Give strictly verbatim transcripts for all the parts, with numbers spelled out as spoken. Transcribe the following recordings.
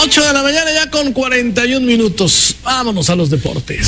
ocho de la mañana ya con cuarenta y un minutos. Vámonos a los deportes.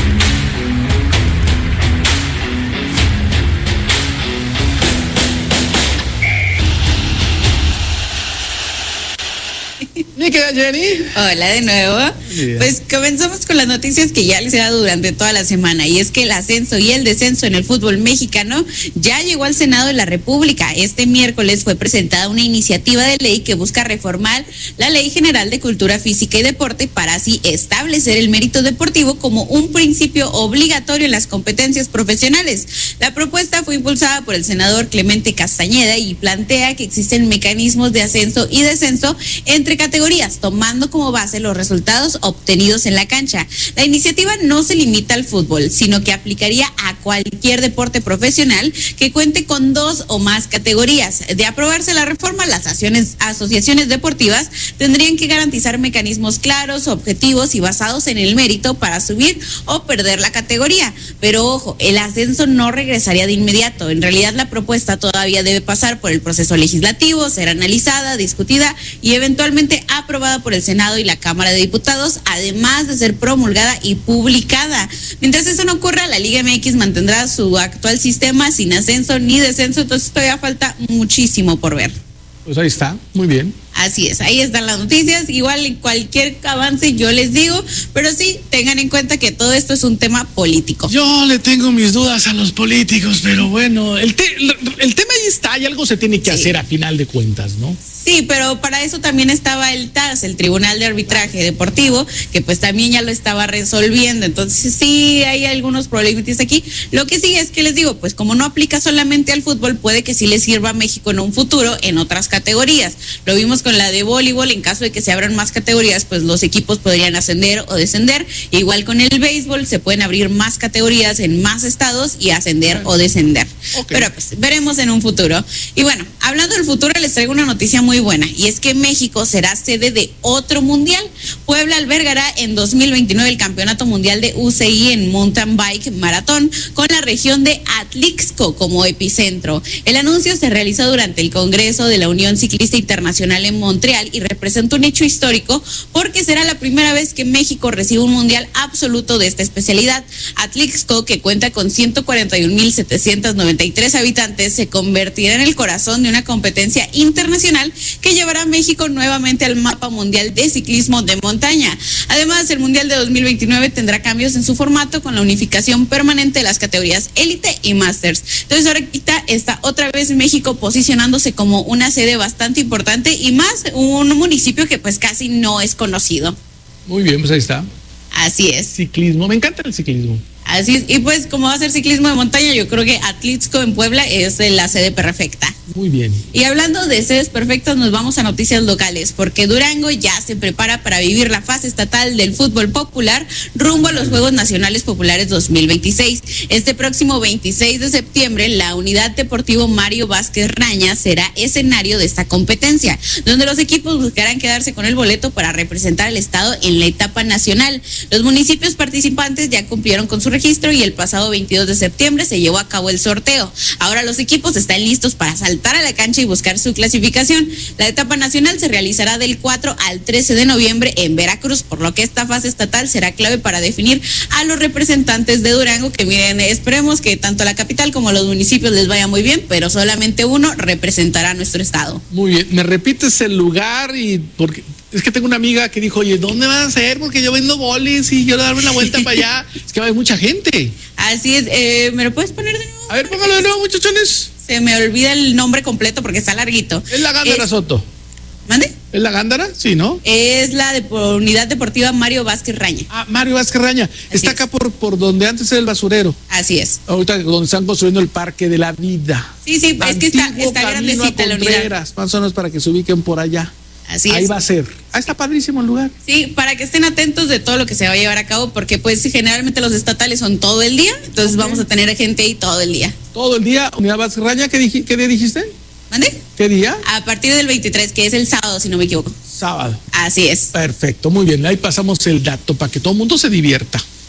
¿Y qué, Jenny? Hola de nuevo. Bien. Pues comenzamos con las noticias que ya les he dado durante toda la semana, y es que el ascenso y el descenso en el fútbol mexicano ya llegó al Senado de la República. Este miércoles fue presentada una iniciativa de ley que busca reformar la Ley General de Cultura Física y Deporte para así establecer el mérito deportivo como un principio obligatorio en las competencias profesionales. La propuesta fue impulsada por el senador Clemente Castañeda y plantea que existen mecanismos de ascenso y descenso entre categorías, tomando como base los resultados obtenidos en la cancha. La iniciativa no se limita al fútbol, sino que aplicaría a cualquier deporte profesional que cuente con dos o más categorías. De aprobarse la reforma, las asociaciones deportivas tendrían que garantizar mecanismos claros, objetivos y basados en el mérito para subir o perder la categoría. Pero ojo, el ascenso no regresaría de inmediato. En realidad, la propuesta todavía debe pasar por el proceso legislativo, ser analizada, discutida y eventualmente aprobada por el Senado y la Cámara de Diputados, además de ser promulgada y publicada. Mientras eso no ocurra, la Liga M X mantendrá su actual sistema sin ascenso ni descenso, entonces todavía falta muchísimo por ver. Pues ahí está, muy bien. Así es, ahí están las noticias. Igual en cualquier avance yo les digo, pero sí, tengan en cuenta que todo esto es un tema político. Yo le tengo mis dudas a los políticos, pero bueno, el, te, el tema ahí está y algo se tiene que sí. hacer a final de cuentas, ¿no? Sí, pero para eso también estaba el T A S, el Tribunal de Arbitraje Deportivo, que pues también ya lo estaba resolviendo. Entonces sí, hay algunos problemitas aquí. Lo que sí es que les digo, pues como no aplica solamente al fútbol, puede que sí le sirva a México en un futuro en otras categorías. Lo vimos con la de voleibol, en caso de que se abran más categorías, pues los equipos podrían ascender o descender. Igual con el béisbol, se pueden abrir más categorías en más estados y ascender o descender. Okay. Pero pues veremos en un futuro. Y bueno, hablando del futuro, les traigo una noticia muy buena, y es que México será sede de otro mundial. Puebla albergará en dos mil veintinueve el Campeonato Mundial de U C I en Mountain Bike Maratón, con la región de Atlixco como epicentro. El anuncio se realizó durante el Congreso de la Unión Ciclista Internacional en Montreal y representa un hecho histórico porque será la primera vez que México recibe un mundial absoluto de esta especialidad. Atlixco, que cuenta con ciento cuarenta y un mil setecientos noventa y tres habitantes, se convertirá en el corazón de una competencia internacional que llevará a México nuevamente al mapa mundial de ciclismo de montaña. Además, el Mundial de dos mil veintinueve tendrá cambios en su formato con la unificación permanente de las categorías élite y masters. Entonces, ahorita está otra vez México posicionándose como una sede bastante importante y más un municipio que pues casi no es conocido. Muy bien, pues ahí está. Así es. Ciclismo, me encanta el ciclismo. Así es, y pues como va a ser ciclismo de montaña, yo creo que Atlixco en Puebla es la sede perfecta. Muy bien. Y hablando de sedes perfectas, nos vamos a noticias locales, porque Durango ya se prepara para vivir la fase estatal del fútbol popular rumbo a los Juegos Nacionales Populares dos mil veintiséis. Este próximo veintiséis de septiembre, la Unidad Deportivo Mario Vázquez Raña será escenario de esta competencia, donde los equipos buscarán quedarse con el boleto para representar al estado en la etapa nacional. Los municipios participantes ya cumplieron con su registro y el pasado veintidós de septiembre se llevó a cabo el sorteo. Ahora los equipos están listos para saltar a la cancha y buscar su clasificación. La etapa nacional se realizará del cuatro al trece de noviembre en Veracruz, por lo que esta fase estatal será clave para definir a los representantes de Durango, que miren, esperemos que tanto la capital como los municipios les vaya muy bien, pero solamente uno representará a nuestro estado. Muy bien, ¿me repites el lugar? Y porque es que tengo una amiga que dijo, oye, ¿dónde van a ser? Porque yo vendo bolis y yo darme una vuelta para allá. Es que va a haber mucha gente. Así es, eh, ¿me lo puedes poner de nuevo? A ver, póngalo de nuevo, muchachones. Se me olvida el nombre completo porque está larguito. Es la Gándara, es... Soto. ¿Mande? ¿Es la Gándara? Sí, ¿no? Es la de Unidad Deportiva Mario Vázquez Raña. Ah, Mario Vázquez Raña. Así está es. Acá por, por donde antes era el basurero. Así es. Ahorita donde están construyendo el Parque de la Vida. Sí, sí, Antiguo es que está, está grandecita la unidad. Más o menos para que se ubiquen por allá. Así Ahí es. va a ser. Ah, está padrísimo el lugar. Sí, para que estén atentos de todo lo que se va a llevar a cabo, porque pues generalmente los estatales son todo el día, entonces okay. vamos a tener gente ahí todo el día. Todo el día, Unidad Vázquez Raña, ¿qué, dij- ¿qué día dijiste? ¿Mande? ¿Qué día? A partir del veintitrés, que es el sábado, si no me equivoco. Sábado. Así es. Perfecto, muy bien. Ahí pasamos el dato para que todo el mundo se divierta.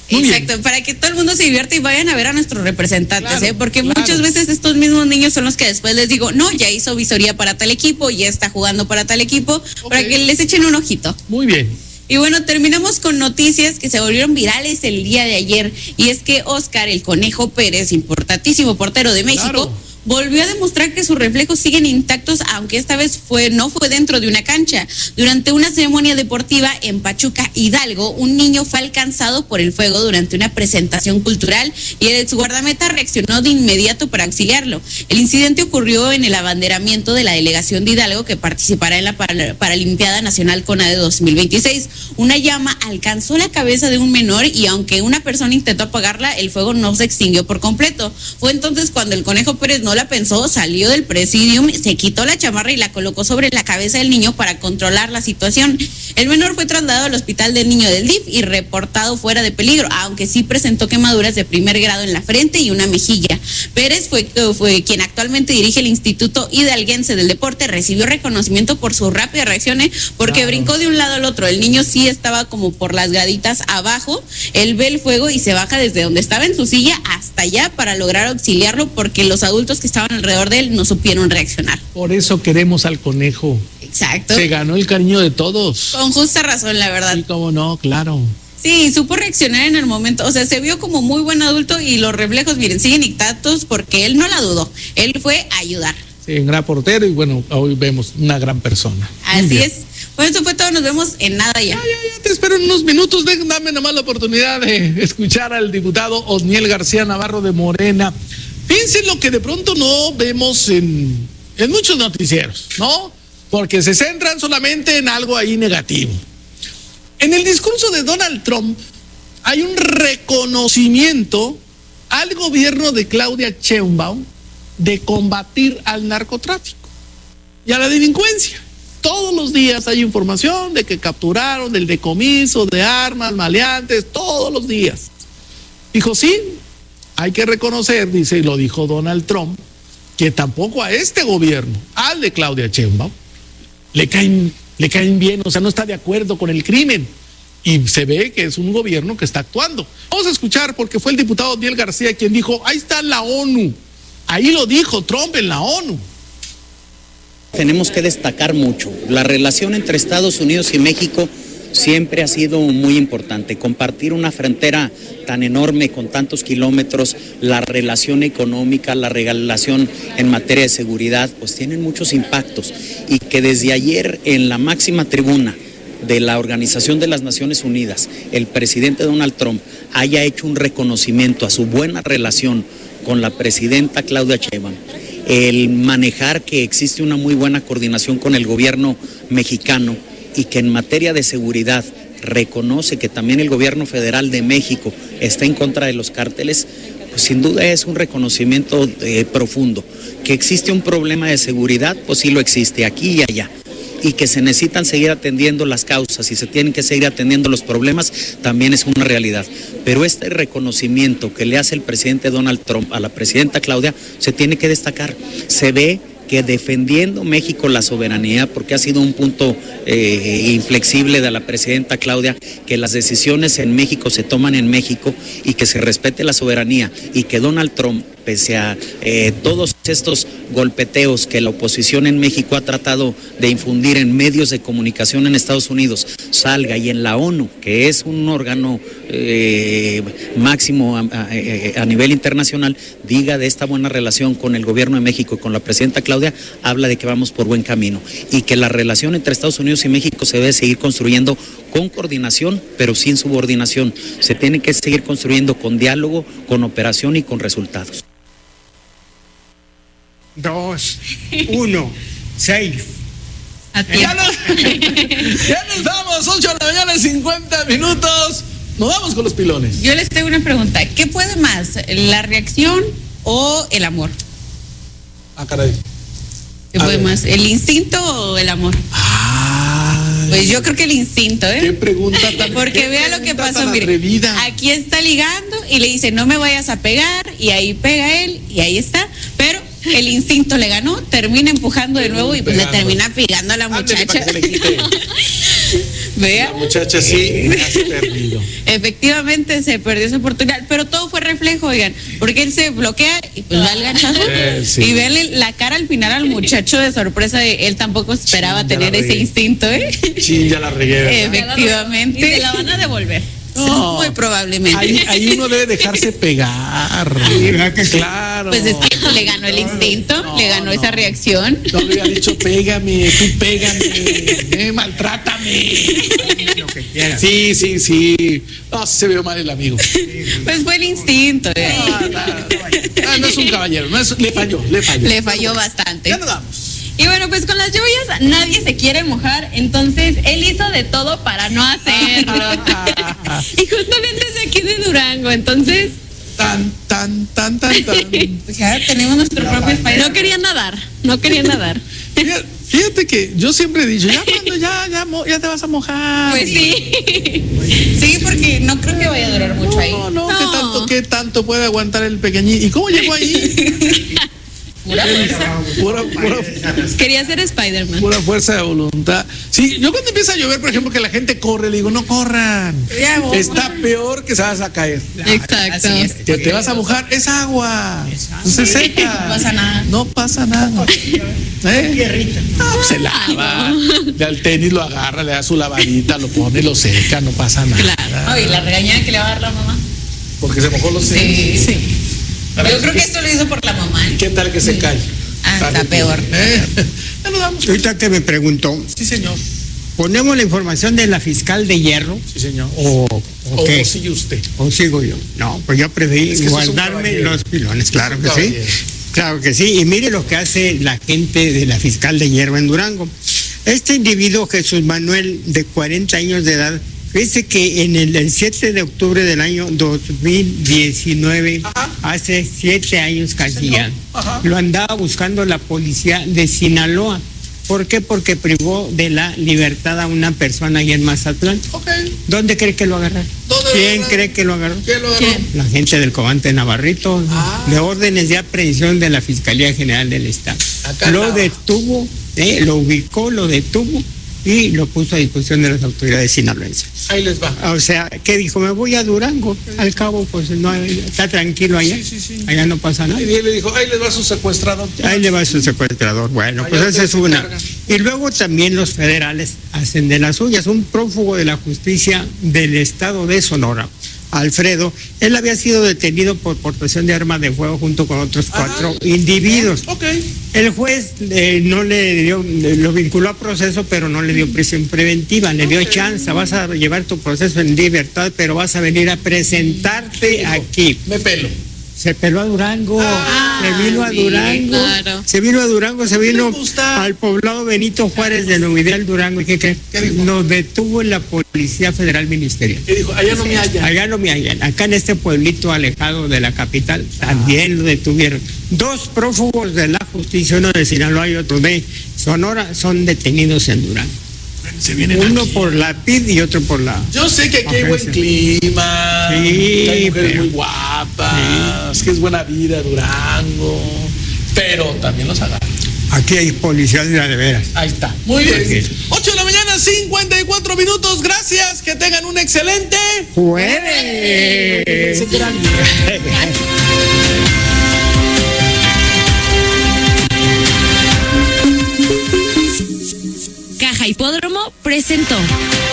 Muy Exacto, bien. para que todo el mundo se divierta y vayan a ver a nuestros representantes, Claro, ¿eh? Porque claro. muchas veces estos mismos niños son los que después les digo, no, ya hizo visoría para tal equipo, ya está jugando para tal equipo, Ok. para que les echen un ojito. Muy bien. Y bueno, terminamos con noticias que se volvieron virales el día de ayer. Y es que Oscar, el Conejo Pérez, importantísimo portero de México, Claro. volvió a demostrar que sus reflejos siguen intactos, aunque esta vez fue no fue dentro de una cancha. Durante una ceremonia deportiva en Pachuca, Hidalgo, un niño fue alcanzado por el fuego durante una presentación cultural y el exguardameta reaccionó de inmediato para auxiliarlo. El incidente ocurrió en el abanderamiento de la delegación de Hidalgo que participará en la Para- Paralimpiada Nacional CONADE dos mil veintiséis. Una llama alcanzó la cabeza de un menor y aunque una persona intentó apagarla, el fuego no se extinguió por completo. Fue entonces cuando el Conejo Pérez no la pensó, salió del presidium, se quitó la chamarra y la colocó sobre la cabeza del niño para controlar la situación. El menor fue trasladado al hospital del niño del D I F y reportado fuera de peligro, aunque sí presentó quemaduras de primer grado en la frente y una mejilla. Pérez fue, fue quien actualmente dirige el Instituto Hidalguense del Deporte, recibió reconocimiento por su rápida reacción, ¿eh? porque Claro. brincó de un lado al otro. El niño sí estaba como por las graditas abajo, él ve el fuego y se baja desde donde estaba en su silla hasta allá para lograr auxiliarlo, porque los adultos que estaban alrededor de él no supieron reaccionar. Por eso queremos al conejo. Exacto. Se ganó el cariño de todos. Con justa razón, la verdad. Sí, cómo no, claro. Sí, supo reaccionar en el momento. O sea, se vio como muy buen adulto y los reflejos, miren, siguen intactos porque él no la dudó. Él fue a ayudar. Sí, un gran portero y bueno, hoy vemos una gran persona. Muy Así bien. es. Bueno, eso fue todo. Nos vemos en nada ya. Ya, ya, ya, te espero en unos minutos. Ven, dame nomás la oportunidad de escuchar al diputado Osniel García Navarro de Morena. Fíjense lo que de pronto no vemos en, en muchos noticieros, ¿no? Porque se centran solamente en algo ahí negativo. En el discurso de Donald Trump hay un reconocimiento al gobierno de Claudia Sheinbaum de combatir al narcotráfico y a la delincuencia. Todos los días hay información de que capturaron, del decomiso de armas, maleantes, todos los días. Dijo, sí, hay que reconocer, dice, y lo dijo Donald Trump, que tampoco a este gobierno, al de Claudia Sheinbaum, le caen, le caen bien, o sea, no está de acuerdo con el crimen. Y se ve que es un gobierno que está actuando. Vamos a escuchar, porque fue el diputado Osniel García quien dijo, ahí está la ONU. Ahí lo dijo Trump en la ONU. Tenemos que destacar mucho. La relación entre Estados Unidos y México siempre ha sido muy importante. Compartir una frontera tan enorme con tantos kilómetros, la relación económica, la relación en materia de seguridad, pues tienen muchos impactos. Y que desde ayer en la máxima tribuna de la Organización de las Naciones Unidas, el presidente Donald Trump haya hecho un reconocimiento a su buena relación con la presidenta Claudia Sheinbaum, el manejar que existe una muy buena coordinación con el gobierno mexicano y que en materia de seguridad reconoce que también el gobierno federal de México está en contra de los cárteles, pues sin duda es un reconocimiento eh, profundo. Que existe un problema de seguridad, pues sí lo existe aquí y allá. Y que se necesitan seguir atendiendo las causas y se tienen que seguir atendiendo los problemas, también es una realidad. Pero este reconocimiento que le hace el presidente Donald Trump a la presidenta Claudia se tiene que destacar. Se ve que defendiendo México la soberanía, porque ha sido un punto eh, inflexible de la presidenta Claudia, que las decisiones en México se toman en México y que se respete la soberanía, y que Donald Trump, pese a eh, todos estos golpeteos que la oposición en México ha tratado de infundir en medios de comunicación en Estados Unidos, salga y en la ONU, que es un órgano eh, máximo a, a, a nivel internacional, diga de esta buena relación con el gobierno de México y con la presidenta Claudia, habla de que vamos por buen camino y que la relación entre Estados Unidos y México se debe seguir construyendo con coordinación, pero sin subordinación. Se tiene que seguir construyendo con diálogo, con operación y con resultados. Dos, uno, seis. Ya nos, ya nos vamos, ocho de la mañana, cincuenta minutos. Nos vamos con los pilones. Yo les tengo una pregunta. ¿Qué puede más, la reacción o el amor? Ah, caray. ¿Qué A puede ver. más, el instinto o el amor? Ay, Pues yo creo que el instinto, ¿eh? qué pregunta tan Porque qué vea lo que pregunta pasó, tan mire. atrevida. Aquí está ligando y le dice, no me vayas a pegar, y ahí pega él, y ahí está. Pero el instinto le ganó, termina empujando de nuevo y pues le Pegando. termina pegando a la Ándele, muchacha. para que se le quite. Vea. La muchacha sí, me has perdido. Efectivamente se perdió esa oportunidad, pero todo fue reflejo, oigan, porque él se bloquea y pues va el ganchazo. Eh, sí. Y véanle la cara al final al muchacho de sorpresa, de, él tampoco esperaba Chin, ya tener la ese regué. instinto, ¿eh? Sí, ya la regué, ¿verdad? Efectivamente. Y se la van a devolver. No. Muy probablemente. Ahí, ahí uno debe dejarse pegar. ¿verdad que sí? Claro. Pues es que le ganó el instinto, No, le ganó no. esa reacción. No le había dicho, pégame, tú pégame, eh, maltrátame. Lo que quieras. Sí, sí, sí. No, se vio mal el amigo. Pues fue el instinto. ¿eh? Ah, no, no, no es un caballero, no es, le falló, le falló. Le falló bastante. Ya nos vamos. Y bueno, pues con las lluvias nadie se quiere mojar, entonces él hizo de todo para no hacerlo. Y justamente es de aquí de Durango, entonces Tan, tan, tan, tan, tan. Pues ya tenemos nuestro propio Spider. no quería nadar, no quería nadar. Fíjate, fíjate que yo siempre he dicho, ya cuando ya, ya, mo- ya te vas a mojar. Pues sí. Sí, porque no creo que vaya a durar mucho ahí. No, no, ¿qué No. tanto, qué tanto puede aguantar el pequeñín? ¿Y cómo llegó ahí? Pura fuerza. Pura, pura, Quería ser Spider-Man. pura fuerza de voluntad. Sí, yo cuando empieza a llover, por ejemplo, que la gente corre, le digo, no corran. Ya, vos. Está peor que se vas a caer. Exacto. Así es. Que te vas a mojar, es agua. No se seca. No pasa nada. No pasa nada. ¿Eh? No, se lava. Le al tenis lo agarra, le da su lavadita, lo pone, lo seca, no pasa nada. Claro. Y la regañada que le va a dar la mamá. Porque se mojó los tenis. Sí, sí. Yo creo que esto lo hizo por la mamá. ¿Qué tal que se cae? Ah, está Dale, peor. ¿eh? Ya nos damos. Ahorita que me preguntó, Sí, señor. ¿ponemos la información de la fiscal de hierro Sí, señor. o, o ¿O qué? sigue usted? ¿O sigo yo? No, pues yo preferí Es que usted es un guardarme caballero. los pilones, claro que sí. Caballero. Claro que sí. Y mire lo que hace la gente de la fiscal de hierro en Durango. Este individuo, Jesús Manuel, de cuarenta años de edad, dice que en el, el siete de octubre del año dos mil diecinueve, Ajá. hace siete años casi ya, Ajá. lo andaba buscando la policía de Sinaloa. ¿Por qué? Porque privó de la libertad a una persona ahí en Mazatlán. Ok. ¿Dónde cree que lo agarraron? ¿Dónde lo ¿Quién agarraron? cree que lo agarró? ¿Quién lo agarró? La gente del Comandante Navarrito, Ah. de órdenes de aprehensión de la Fiscalía General del Estado. Acá lo estaba. detuvo, eh, lo ubicó, lo detuvo y lo puso a disposición de las autoridades sinaloenses. Ahí les va. O sea, ¿qué dijo? Me voy a Durango. Al cabo, pues no hay- está tranquilo allá. Sí, sí, sí. Allá no pasa nada. Y él le dijo, ahí les va su secuestrador. Ahí le va su secuestrador. Bueno, Allá pues esa ustedes es se una. encargan. Y luego también los federales hacen de las suyas. Un prófugo de la justicia del estado de Sonora, Alfredo, él había sido detenido por portación de armas de fuego junto con otros cuatro Ajá. individuos. Ok. El juez eh, no le dio, lo vinculó a proceso, pero no le dio prisión preventiva, le dio Ok. chance. Vas a llevar tu proceso en libertad, pero vas a venir a presentarte aquí. Me pelo. Se peló a Durango, Ah, se vino a sí, Durango, claro. se vino a Durango, se vino le gusta? al poblado Benito Juárez de Novidel, Durango. ¿Y qué creen? ¿Qué dijo? Nos detuvo la Policía Federal Ministerial. ¿Qué dijo? Allá no me hallan. Allá no me hallan. Acá en este pueblito alejado de la capital también lo detuvieron. Dos prófugos de la justicia, uno de Sinaloa y otro de Sonora, son detenidos en Durango. Se vienen Uno aquí. por la P I D y otro por la... Yo sé que aquí hay buen Agencia. clima, Sí, que hay mujeres pero- muy guapas, que es buena vida Durango, pero también los agarran. Aquí hay policías de la de veras. Ahí está. Muy bien. Aquí. ocho de la mañana, cincuenta y cuatro minutos. Gracias. Que tengan un excelente ¡Jueves! Caja Hipódromo presentó.